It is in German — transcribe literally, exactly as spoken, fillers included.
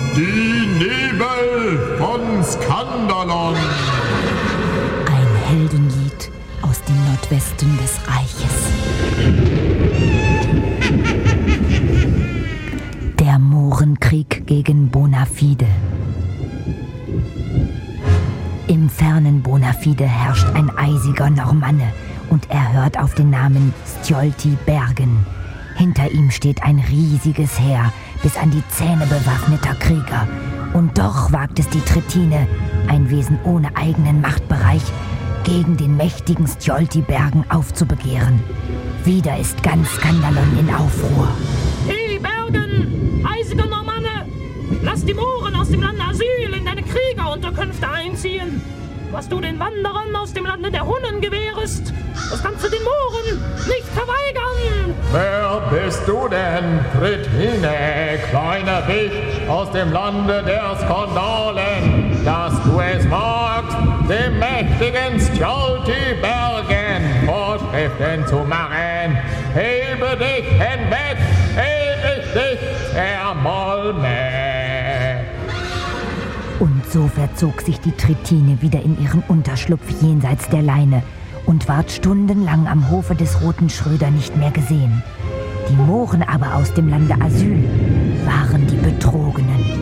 Die Nebel von Skandalon. Ein Heldenlied aus dem Nordwesten des Reiches. Der Mohrenkrieg gegen Bonafide. Im fernen Bonafide herrscht ein eisiger Normanne und er hört auf den Namen Skjolti Bergen. Hinter ihm steht ein riesiges Heer, bis an die Zähne bewaffneter Krieger. Und doch wagt es die Tritine, ein Wesen ohne eigenen Machtbereich, gegen den mächtigen Skjolti Bergen aufzubegehren. Wieder ist ganz Skandalon in Aufruhr. Hey Bergen, eisiger Normanne, lass die Mohren aus dem Lande Asyl in deine Kriegerunterkünfte einziehen. Was du den Wanderern aus dem Lande der Hunnen gewährest, das kannst du den Mohren nicht verweigern. Wer bist du denn, Tritine, kleiner Wicht aus dem Lande der Skandalen, dass du es wagst, dem mächtigen Skjolti Bergen Vorschriften zu machen? Hebe dich hinweg, ehe ich dich zermalme. Und so verzog sich die Tritine wieder in ihren Unterschlupf jenseits der Leine und ward stundenlang am Hofe des Roten Schröder nicht mehr gesehen. Die Mohren aber aus dem Lande Asyl waren die Betrogenen.